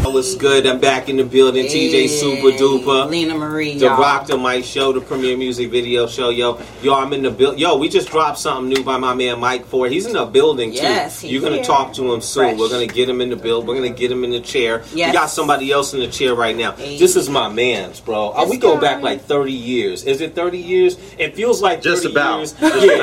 What's good? I'm back in the building. TJ Super Duper. Lena Marie. The Rock the Mic Show, the premier music video show. Yo, I'm in the building. Yo, we just dropped something new by my man Mike Ford. He's in the building too. Yes, you're gonna talk to him soon. Fresh. We're gonna get him in the build. We're gonna get him in the chair. Yes. We got somebody else in the chair right now. Hey. This is my man's, bro. We go back like 30 years. Is it 30 years? It feels like 30 just about. years.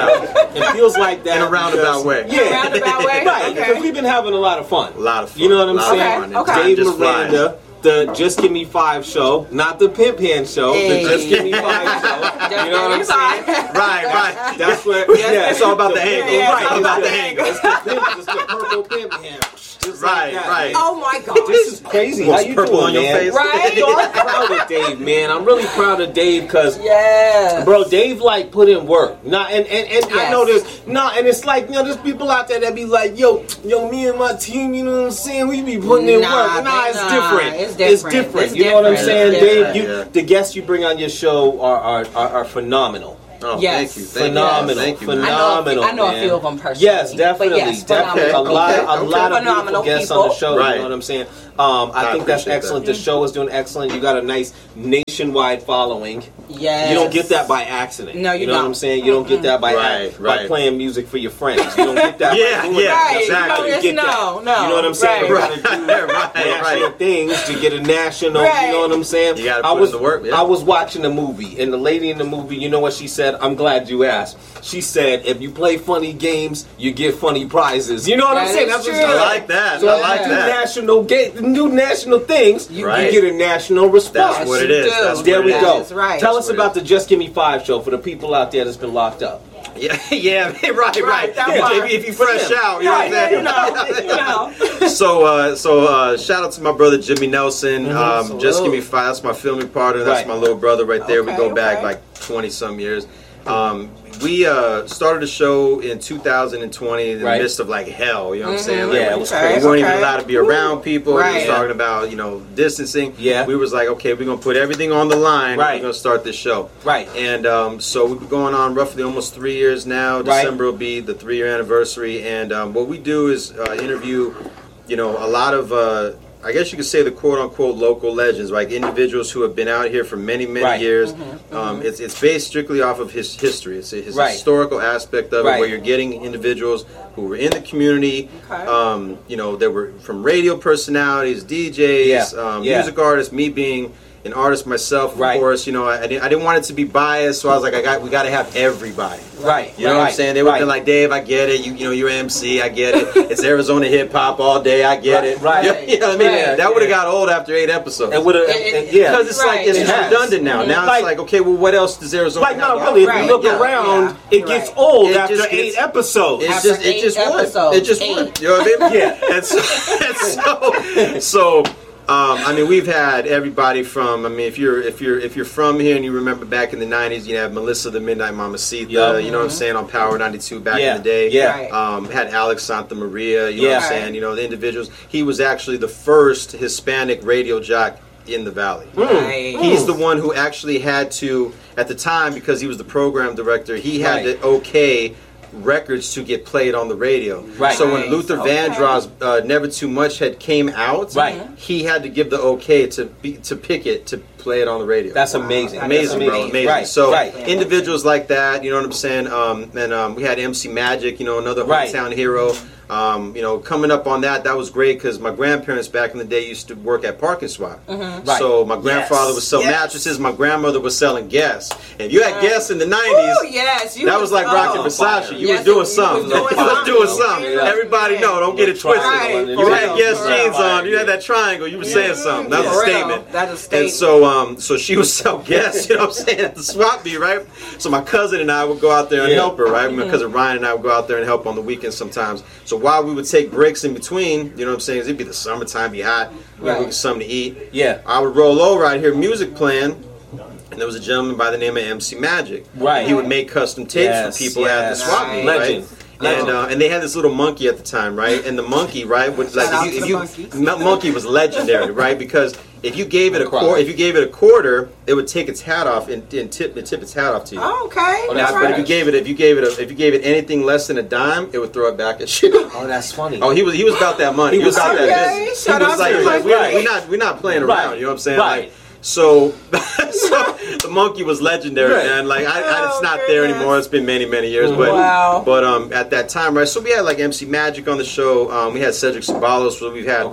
It feels like that in a roundabout way. Yeah, roundabout way. right. Okay. Because we've been having a lot of fun. A lot of fun. You know what I'm saying? Okay. Dave Miranda. The Just Give Me 5 show, not the Pimp Hand show, Hey. the Just Give Me 5 show. You know what I'm saying? Right. That's what, yeah, It's all about the angle. Yeah, Right, it's about about the the angle. It's the pimp, it's the purple Pimp Hand. Just Right, like that. right. Oh my God. This is crazy. How you purple doing, on your man? face. Right? Yo, I'm proud of Dave, man. I'm really proud of Dave because Yeah. bro, Dave like put in work. Nah, and I Yes. know there's and it's like, you know, there's people out there that be like, yo, me and my team, you know what I'm saying? We be putting in work. It's different. It's different. You know what I'm saying, It's Dave? different. The guests you bring on your show are phenomenal. Oh, Yes. thank you. Phenomenal. Thank you. Phenomenal. I know a man. few of them personally. Yes, definitely. But yes, definitely. phenomenal. A lot Okay. of Phenomenal beautiful guests people. on the show. Right. You know what I'm saying? I think that's appreciate excellent. that. The show is doing excellent. You got a nice nationwide following. Yes. You don't get that by accident. No, you know don't. what I'm saying? You don't get that by by playing music for your friends. You don't get that Yeah, by doing yeah, that. Right. exactly. You get that. No. You know what I'm saying? Right. You gotta do national things to get a national. Right. You know what I'm saying? You gotta put in the work. Yeah. I was watching a movie, and the lady in the movie, you know what she said? I'm glad you asked. She said, if you play funny games, you get funny prizes. You know what I'm That saying? is That's what true. she I said. like that. So I if like you do that. do national things, you Right. get a national response. That's what it You is. do. That's There what we it go. is. That's right. Tell That's us what it about the Just Give Me 5 show for the people out there that's been locked up. Yeah, right. that Yeah, part. if you fresh out, you know what I'm saying? You know. So shout out to my brother Jimmy Nelson. Just Give Me 5. That's my filming partner. That's Right. my little brother right there. We Okay, go back okay. like 20 some years. We started a show in 2020 in the Right. midst of like hell. You know what I'm saying? Yeah, Like, it was Okay. we weren't even okay. allowed to be around people. We Right. was talking about distancing. Yeah. We was like, okay, we're gonna put everything on the line. Right. We're gonna start this show. Right. And so we've been going on roughly almost 3 years now. Right. December will be the 3-year anniversary. And what we do is interview, a lot of, I guess you could say the quote-unquote local legends, like individuals who have been out here for many, many Right. years. It's based strictly off of his history. It's a Right. historical aspect of Right. it, where you're getting individuals who were in the community, Okay. they were from radio personalities, DJs, Yeah. music artists, me being an artist myself, of Right. course. I didn't want it to be biased, so I was like, we got to have everybody. Right. You know what I'm saying? They would have been like, Dave, I get it. You're MC, I get it. It's Arizona hip hop all day, I get it. Right. You know what I mean? Right. That would have got old after 8 episodes. It would have, yeah. Because it's like Right. it's It has. redundant now. Now Like- it's like, okay, well, what else does Arizona Like, have? no, really, if Right. you look Yeah. around, Yeah. it gets Right. old It after just 8 gets- episodes. It's After just, it 8 just would. episodes. It just 8. would. You know what I mean? Yeah. So we've had everybody from. If you're from here and you remember back in the '90s, you have Melissa the Midnight Mamacita. Yup. You know what I'm saying, on Power 92 back Yeah. in the day. Yeah. Right. Had Alex Santa Maria. You know Yeah. what I'm saying. The individuals. He was actually the first Hispanic radio jock in the Valley. Right. He's the one who actually had to, at the time, because he was the program director, he had Right. to okay records to get played on the radio. Right. So when Nice. Luther Vandross Never Too Much had came out, Right. he had to give the okay to pick it to play it on the radio. That's amazing. Amazing, That's bro. Amazing. Right. So right. individuals like that, you know what I'm saying? And we had MC Magic, another Right. hometown hero. Coming up on that was great because my grandparents back in the day used to work at Park and Swap. Right. So my grandfather was selling mattresses, my grandmother was selling Guess. And you had Guess in the 90s. Ooh, yes. That was like rocking Versace. You was doing something. You was doing something. Everybody know. Don't get it twisted. Right. You had Guess For jeans real. on. You had that triangle. You were saying something. That was For a real. statement. That is a statement. And so she would sell Guess, you know what I'm saying, at the swap meet, right? So my cousin and I would go out there and help her, right? My cousin Ryan and I would go out there and help on the weekends sometimes. So while we would take breaks in between, you know what I'm saying, it'd be the summertime, be hot, we would get something to eat. Yeah. I would roll over, I'd hear music playing. And there was a gentleman by the name of MC Magic. Right. He would make custom tapes Yes, for people at the yes. swap meet, Legend. right? And they had this little monkey at the time, right? And the monkey, right, would like monkey was legendary, right? Because if you gave it a quarter, it would take its hat off and tip its hat off to you. Oh, okay. Oh, that's But right. if you gave it anything less than a dime, it would throw it back at you. Oh, that's funny. Oh, he was about that money. He was about that Okay, business. shout He was out like, to like, him. we're not playing around. You know what I'm saying? Right. Like, so the monkey was legendary, Right. man. Like Oh, it's not there goodness. anymore. It's been many years, but Wow. at that time, right? So we had like MC Magic on the show. We had Cedric Ceballos. So we've had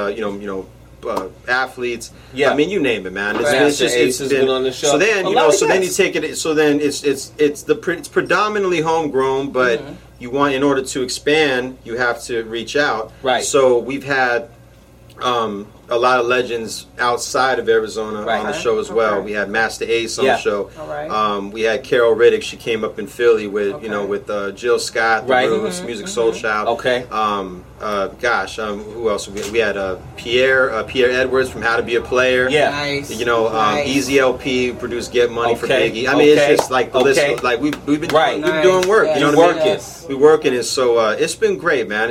athletes. Yeah. I mean, you name it, man. Master Ace has been on the show. So then A you lot know, of so then you guests. take it. So then it's predominantly homegrown, but you want, in order to expand, you have to reach out. Right. So we've had a lot of legends outside of Arizona on the show as well. Okay. We had Master Ace on the show. All right. We had Carol Riddick. She came up in Philly with with Jill Scott, the Right. Roots, Music Soul Child. Okay. Who else? We had Pierre Edwards from How to Be a Player. Yeah. Nice. Nice. Easy LP who produced Get Money for Okay. Biggie. I mean, Okay. it's just like the Okay. list. Like we've been Right. we've been doing work. Nice. You know You what I mean? working. Yes. We working, and so it's been great, man.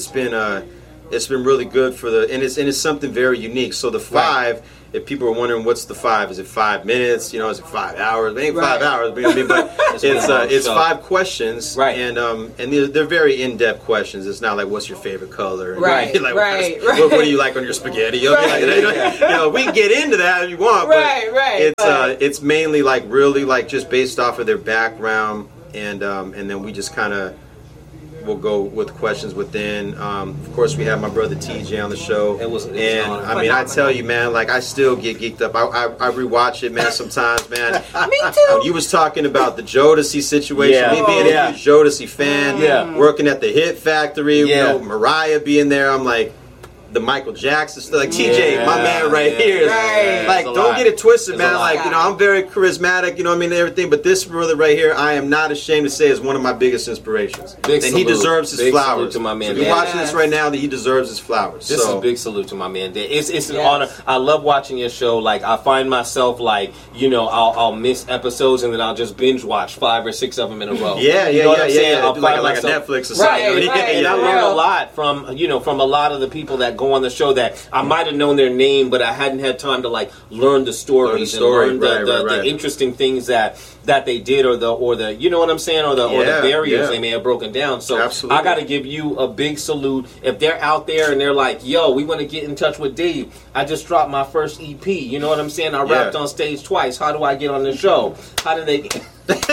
It's been really good for and it's something very unique. So the 5, if people are wondering what's the 5, is it 5 minutes? Is it 5 hours? It ain't 5 hours, but, it's 5 questions, Right. And they're very in-depth questions. It's not like what's your favorite color, and Right, like, right, what do you like on your spaghetti? You'll be like, we can get into that if you want, Right, but it's mainly like really like just based off of their background, and then we just kind of. We'll go with questions within. Of course, we have my brother TJ on the show. It was an honor. I mean, I tell you, man, like I still get geeked up. I rewatch it, man, sometimes, man. Me too. You was talking about the Jodeci situation. Yeah. Me being a huge Jodeci fan, Yeah. working at the Hit Factory, Yeah. Mariah being there. I'm like, the Michael Jackson stuff. Like TJ, Yeah, my man right here. is Right. Like, There's a don't lot. get it twisted, There's a man. lot. Like, I'm very charismatic, you know what I mean, and everything. But this brother right here, I am not ashamed to say is one of my biggest inspirations. Big And he salute. deserves his Big flowers. salute to my man, So if you're Dan. watching this right now, that he deserves his flowers. This so, is a big salute to my man. Dan. It's an Yes. honor. I love watching your show. Like I find myself like I'll miss episodes and then I'll just binge watch 5 or 6 of them in a row. Yeah, You know what I'm saying? yeah. I'll Do like find a myself- Netflix or Right, something. right. and I Yeah. learn a lot from a lot of the people that go on the show that I might have known their name, but I hadn't had time to like learn the stories story. and learn Right. the interesting things that they did or the you know what I'm saying or the barriers they may have broken down. So Absolutely. I got to give you a big salute if they're out there and they're like, yo, we want to get in touch with Dave. I just dropped my first EP. You know what I'm saying? I rapped on stage twice. How do I get on the show? How do they get...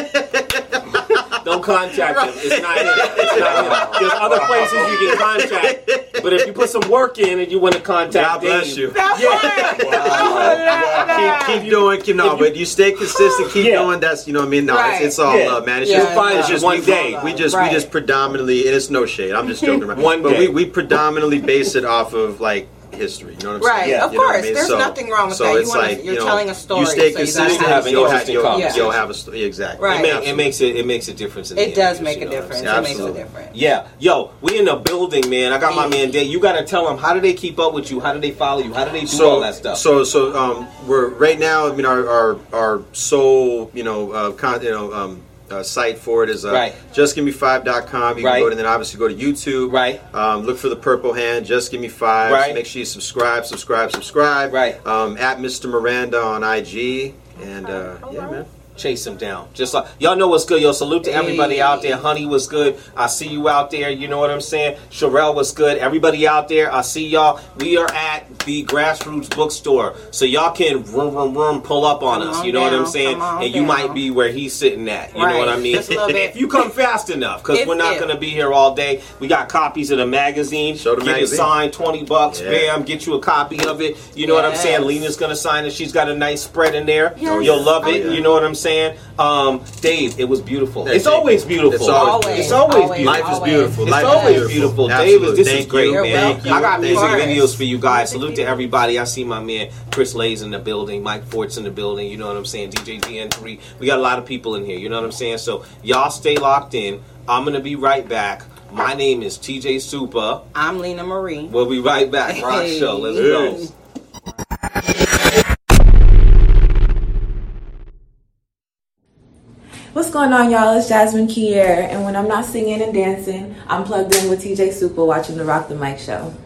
Don't contact him. It's not him. It's not him. There's other places you can contact. But if you put some work in and you want to contact God bless Dave, you. That's right. Keep doing, but you stay consistent. Keep doing. That's, you know what I mean. No, Right. it's all Yeah. love, man. It's Yeah. just Find it's you just one we, day. We just Right. predominantly, and it's no shade. I'm just joking around. One but day. we predominantly base it off of like history. You know what I'm Right, saying? of You know what I course. mean? There's So- nothing wrong with so that. You it's wanna- like, you're telling a story, You stay so you gotta consistent. have an interesting you'll conversation. have a story. Exactly. Right. it makes a difference. In the It does interviews, make a you know what I'm difference. saying? It makes a Absolutely. difference. Yeah, yo, we in the building, man. I got my man Dave. You got to tell them, how do they keep up with you? How do they follow you? How do they do all that stuff? We're right now. I mean, our sole site for it is justgiveme5.com. You can go to, then obviously go to YouTube. Right. Look for the purple hand. Just give me 5. Right. Make sure you subscribe. Right. At Mr. Miranda on IG. And man. Chase him down. Just like y'all know what's good. Yo, salute to everybody out there. Honey was good. I see you out there. You know what I'm saying? Sherelle was good. Everybody out there, I see y'all. We are at the Grassroots Bookstore, so y'all can pull up on us. You know what I'm saying? And you might be where he's sitting at. You know what I mean? Just a little bit. If you come fast enough, because we're not going to be here all day. We got copies of the magazine. Show the Get magazine. it signed, $20. Yeah. Bam, get you a copy of it. You know what I'm saying? Yes. Lena's going to sign it. She's got a nice spread in there. Yes. You'll love it. Oh, yeah. You know what I'm saying? Dave, it was beautiful. Thank It's you. always beautiful. It's always It's always Always. beautiful. Life is beautiful. It's Life is always beautiful. Absolutely. David, this is Thank great, you. You're man. welcome. I got Of music course. videos for you guys. Salute to everybody. I see my man Chris Lay's in the building, Mike Fort's in the building. You know what I'm saying? DJ GN3. We got a lot of people in here. You know what I'm saying? So y'all stay locked in. I'm gonna be right back. My name is TJ Super. I'm Lena Marie. We'll be right back. Rock Hey. show. Let's Yes. go. What's going on, y'all? It's Jasmine Kier, and when I'm not singing and dancing, I'm plugged in with TJ Super watching the Rock the Mic show.